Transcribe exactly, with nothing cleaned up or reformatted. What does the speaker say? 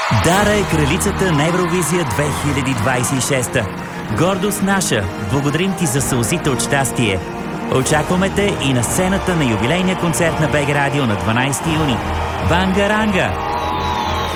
Дара е кралицата на Евровизия две хиляди двадесет и шеста. Гордост наша! Благодарим ти за сълзите от щастие. Очакваме те и на сцената на юбилейния концерт на БГ Радио на дванадесети юни. Банга-ранга!